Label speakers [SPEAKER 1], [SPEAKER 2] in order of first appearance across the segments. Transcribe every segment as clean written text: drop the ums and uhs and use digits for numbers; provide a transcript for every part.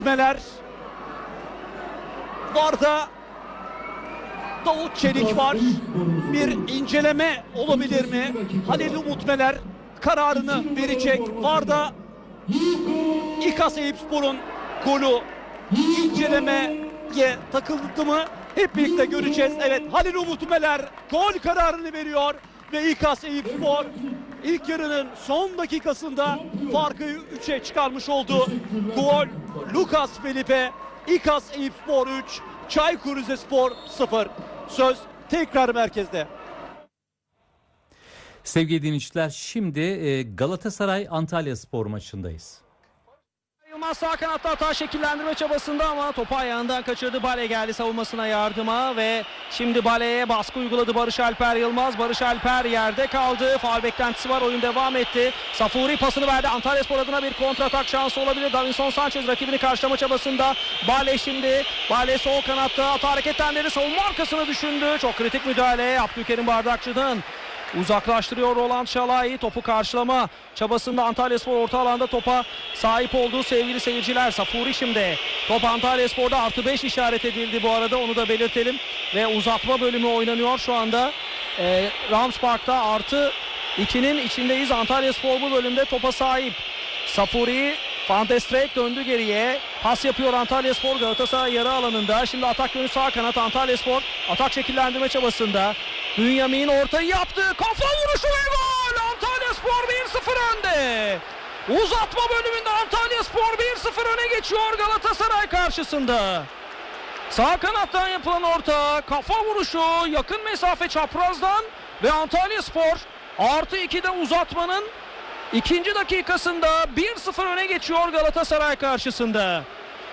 [SPEAKER 1] VAR'da Davut Çelik var. Bir inceleme olabilir mi? Halil Umut Meler kararını verecek. VAR'da İKAS Eyüpspor'un golü incelemeye takıldı mı? Hep birlikte göreceğiz. Evet, Halil Umut Meler gol kararını veriyor ve İKAS Eyüpspor ilk yarının son dakikasında farkı 3'e çıkarmış oldu. Gol Lucas Felipe, İKAS Eyüpspor 3, Çaykur Rizespor 0. Söz tekrar merkezde.
[SPEAKER 2] Sevgili dinleyiciler, şimdi Galatasaray Antalyaspor maçındayız.
[SPEAKER 3] Yılmaz sağ kanatta hata şekillendirme çabasında ama topu ayağından kaçırdı. Bale geldi savunmasına yardıma ve şimdi Bale'ye baskı uyguladı Barış Alper Yılmaz. Barış Alper yerde kaldı. Faul beklentisi var. Oyun devam etti. Safuri pasını verdi. Antalyaspor adına bir kontratak şansı olabilir. Davinson Sanchez rakibini karşılama çabasında. Bale şimdi. Bale sol kanatta hata hareketlendirdi. Savunma arkasını düşündü. Çok kritik müdahale Abdülkerim Bardakçı'dan. Uzaklaştırıyor Roland Şalai. Topu karşılama çabasında Antalyaspor orta alanda topa sahip olduğu sevgili seyirciler. Safuri şimdi. Top Antalyaspor'da +5 işaret edildi bu arada, onu da belirtelim. Ve uzatma bölümü oynanıyor şu anda. Rams Park'ta +2'nin içindeyiz. Antalyaspor bu bölümde topa sahip. Safuri, Van de Streek döndü geriye. Pas yapıyor Antalyaspor Galatasaray yarı alanında. Şimdi atak yönü sağ kanat Antalyaspor. Atak şekillendirme çabasında. Bünyamin ortayı yaptı. Kafa vuruşu ve gol! Antalyaspor 1-0 önde. Uzatma bölümünde Antalyaspor 1-0 öne geçiyor Galatasaray karşısında. Sağ kanattan yapılan orta, kafa vuruşu, yakın mesafe çaprazdan ve Antalyaspor +2'de uzatmanın 2. dakikasında 1-0 öne geçiyor Galatasaray karşısında.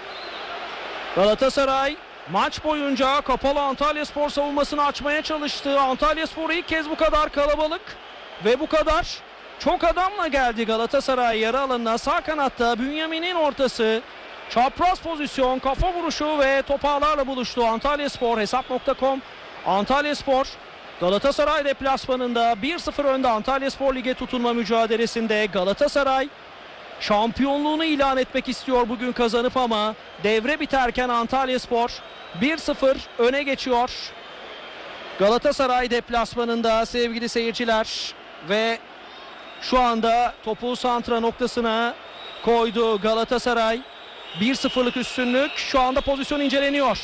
[SPEAKER 3] Galatasaray maç boyunca kapalı Antalyaspor savunmasını açmaya çalıştı. Antalyaspor ilk kez bu kadar kalabalık ve bu kadar çok adamla geldi Galatasaray yarı alanına. Sağ kanatta Bünyamin'in ortası, çapraz pozisyon, kafa vuruşu ve top ağlarla buluştu. Antalyaspor, hesap.com. Antalyaspor Galatasaray deplasmanında 1-0 önde. Antalyaspor lige tutunma mücadelesinde. Galatasaray şampiyonluğunu ilan etmek istiyor bugün kazanıp ama devre biterken Antalyaspor 1-0 öne geçiyor. Galatasaray deplasmanında sevgili seyirciler ve şu anda topu santra noktasına koydu Galatasaray. 1-0'lık üstünlük. Şu anda pozisyon inceleniyor.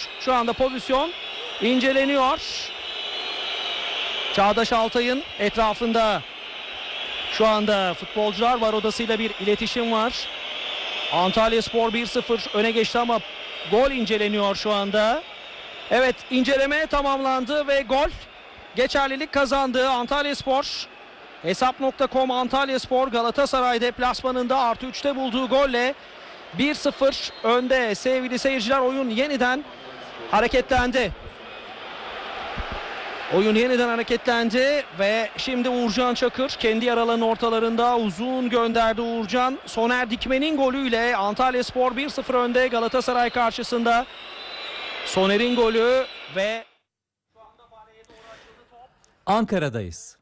[SPEAKER 3] Çağdaş Altay'ın etrafında şu anda futbolcular var, odasıyla bir iletişim var. Antalyaspor 1-0 öne geçti ama gol inceleniyor şu anda. Evet, inceleme tamamlandı ve gol geçerlilik kazandı. Antalyaspor, hesap.com. Antalyaspor Galatasaray deplasmanında +3'te bulduğu golle 1-0 önde sevgili seyirciler. Oyun yeniden hareketlendi. Ve şimdi Uğurcan Çakır kendi yaralarının ortalarında uzun gönderdi Uğurcan. Soner Dikmen'in golüyle Antalyaspor 1-0 önde Galatasaray karşısında. Soner'in golü ve
[SPEAKER 2] Ankara'dayız.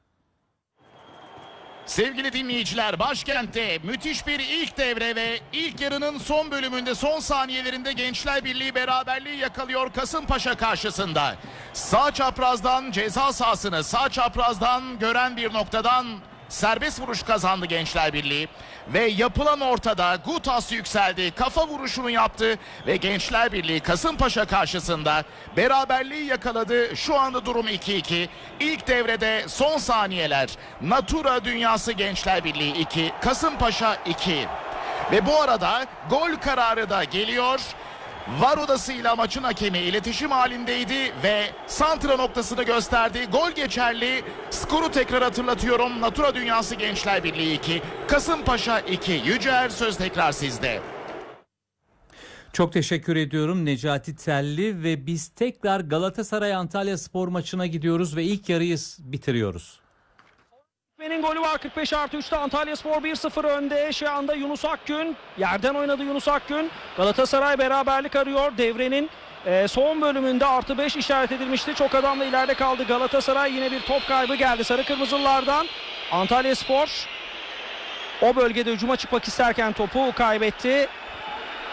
[SPEAKER 4] Sevgili dinleyiciler, başkentte müthiş bir ilk devre ve ilk yarının son bölümünde, son saniyelerinde Gençler Birliği beraberliği yakalıyor Kasımpaşa karşısında. Sağ çaprazdan ceza sahasını sağ çaprazdan gören bir noktadan serbest vuruş kazandı Gençler Birliği. Ve yapılan ortada Gutas yükseldi, kafa vuruşunu yaptı ve Gençler Birliği Kasımpaşa karşısında beraberliği yakaladı. Şu anda durum 2-2. İlk devrede son saniyeler. Natura Dünyası Gençler Birliği 2, Kasımpaşa 2. Ve bu arada gol kararı da geliyor. VAR odasıyla maçın hakemi iletişim halindeydi ve santra noktasını gösterdi. Gol geçerli. Skoru tekrar hatırlatıyorum. Natura Dünyası Gençler Birliği 2, Kasımpaşa 2. Yücel, söz tekrar sizde.
[SPEAKER 2] Çok teşekkür ediyorum Necati Telli ve biz tekrar Galatasaray Antalyaspor maçına gidiyoruz ve ilk yarıyı bitiriyoruz.
[SPEAKER 3] Benim golü var 45+3'te. Antalyaspor 1-0 önde. Şu anda Yunus Akgün yerden oynadı. Galatasaray beraberlik arıyor. Devrenin son bölümünde +5 işaret edilmişti. Çok adamla ileride kaldı Galatasaray. Yine bir top kaybı geldi sarı kırmızılardan. Antalyaspor o bölgede hücuma çıkmak isterken topu kaybetti.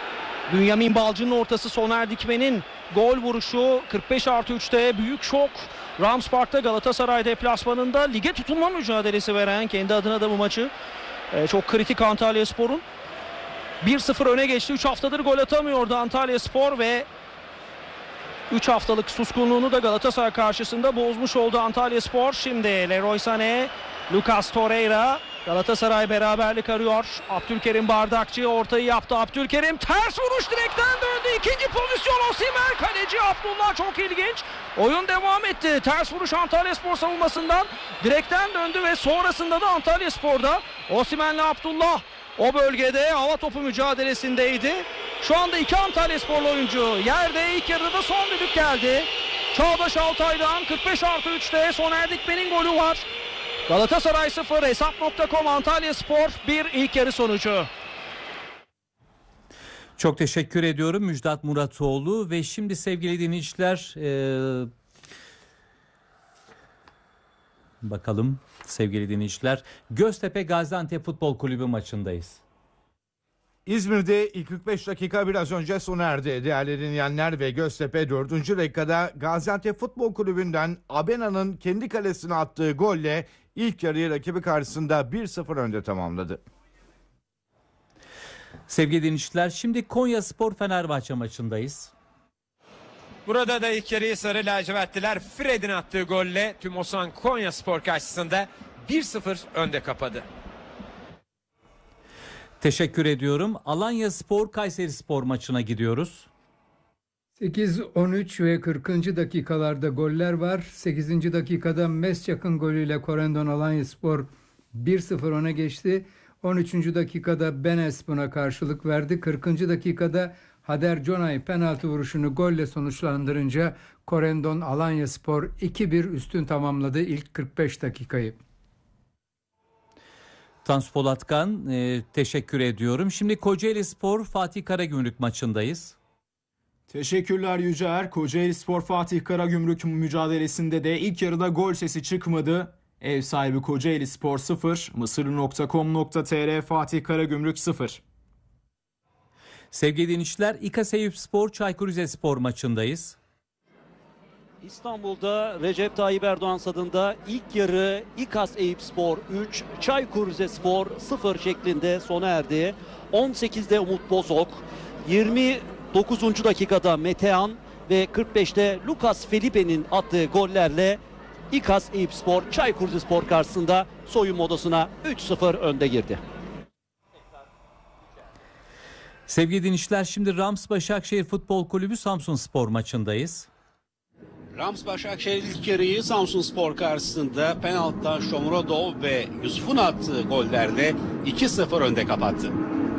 [SPEAKER 3] Bünyamin Balcı'nın ortası, Soner Dikmen'in gol vuruşu 45+3'te büyük şok. Rams Park'ta Galatasaray deplasmanında lige tutunma mücadelesi veren, kendi adına da bu maçı çok kritik Antalyaspor'un 1-0 öne geçti. 3 haftadır gol atamıyordu Antalyaspor ve 3 haftalık suskunluğunu da Galatasaray karşısında bozmuş oldu Antalyaspor. Şimdi Leroy Sané, Lucas Torreira, Galatasaray beraberlik arıyor. Abdülkerim Bardakçı ortayı yaptı. Abdülkerim ters vuruş, direkten döndü. İkinci pozisyon Osimhen, kaleci Abdullah, çok ilginç. Oyun devam etti. Ters vuruş Antalyaspor savunmasından direkten döndü ve sonrasında da Antalyaspor'da Osimhen'le Abdullah o bölgede hava topu mücadelesindeydi. Şu anda iki Antalyasporlu oyuncu yerde. İlk yarıda da son düdük geldi. Çağdaş Altay'dan 45+3'te Soner Dikmen'in golü var. Galatasaray 0, Hesap.com Antalyaspor 1 ilk yarı sonucu.
[SPEAKER 2] Çok teşekkür ediyorum Müjdat Muratoğlu ve şimdi sevgili dinleyiciler bakalım sevgili dinleyiciler, Göztepe Gaziantep Futbol Kulübü maçındayız.
[SPEAKER 5] İzmir'de ilk 45 dakika biraz önce sona erdi. Değerli dinleyenler, ve Göztepe 4. dakikada Gaziantep Futbol Kulübü'nden Abena'nın kendi kalesine attığı golle ilk yarıyı rakibi karşısında 1-0 önde tamamladı.
[SPEAKER 2] Sevgili dinleyiciler, şimdi Konyaspor Fenerbahçe maçındayız.
[SPEAKER 6] Burada da ilk yarıyı sarı lacivertliler Fred'in attığı golle Tümosan Konyaspor karşısında 1-0 önde kapadı.
[SPEAKER 2] Teşekkür ediyorum. Alanyaspor Kayserispor maçına gidiyoruz.
[SPEAKER 7] 8, 13 ve 40. dakikalarda goller var. 8. dakikada Mesçak'ın golüyle Corendon Alanyaspor 1-0 öne geçti. 13. dakikada Benes buna karşılık verdi. 40. dakikada Hader Conay penaltı vuruşunu golle sonuçlandırınca Corendon Alanyaspor 2-1 üstün tamamladı ilk 45 dakikayı.
[SPEAKER 2] Tansu Polatkan, teşekkür ediyorum. Şimdi Kocaelispor Fatih Karagümrük maçındayız.
[SPEAKER 8] Teşekkürler Yücel. Kocaelispor Fatih Karagümrük mücadelesinde de ilk yarıda gol sesi çıkmadı. Ev sahibi Kocaelispor 0, Mısır.com.tr Fatih Karagümrük 0.
[SPEAKER 2] Sevgili dinleyiciler, İKAS Eyüpspor Çaykur Rizespor maçındayız.
[SPEAKER 1] İstanbul'da Recep Tayyip Erdoğan stadında ilk yarı İKAS Eyüpspor 3, Çaykur Rizespor 0 şeklinde sona erdi. 18'de Umut Bozok, 29. dakikada Metehan ve 45'te Lucas Felipe'nin attığı gollerle İKAS Eyüpspor Çaykur Rizespor karşısında soyunma odasına 3-0 önde girdi.
[SPEAKER 2] Sevgili dinleyiciler, şimdi Rams Başakşehir Futbol Kulübü Samsunspor maçındayız.
[SPEAKER 9] Rams Başakşehir ilk yarıyı Samsunspor karşısında penaltıdan Shomurodov ve Yusuf'un attığı gollerle 2-0 önde kapattı.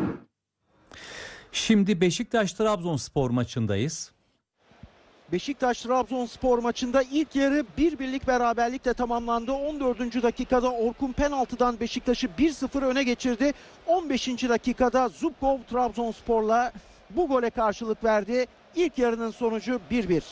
[SPEAKER 2] Şimdi Beşiktaş Trabzonspor maçındayız.
[SPEAKER 10] Beşiktaş-Trabzonspor maçında ilk yarı 1-1'lik beraberlikle tamamlandı. 14. dakikada Orkun penaltıdan Beşiktaş'ı 1-0 öne geçirdi. 15. dakikada Zubkov Trabzonspor'la bu gole karşılık verdi. İlk yarının sonucu 1-1.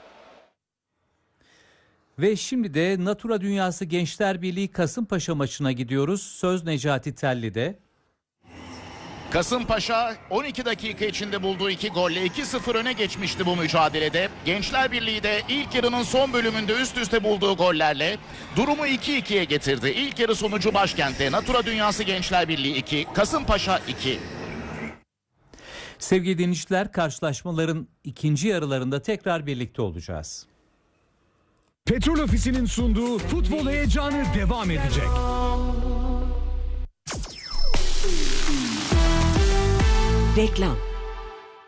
[SPEAKER 2] Ve şimdi de Natura Dünyası Gençler Birliği Kasımpaşa maçına gidiyoruz. Söz Necati Telli'de.
[SPEAKER 4] Kasımpaşa 12 dakika içinde bulduğu 2 golle 2-0 öne geçmişti bu mücadelede. Gençler Birliği de ilk yarının son bölümünde üst üste bulduğu gollerle durumu 2-2'ye getirdi. İlk yarı sonucu başkentte Natura Dünyası Gençler Birliği 2, Kasımpaşa 2.
[SPEAKER 2] Sevgili dinleyiciler, karşılaşmaların ikinci yarılarında tekrar birlikte olacağız.
[SPEAKER 11] Petrol Ofisi'nin sunduğu futbol heyecanı devam edecek.
[SPEAKER 12] Reklam.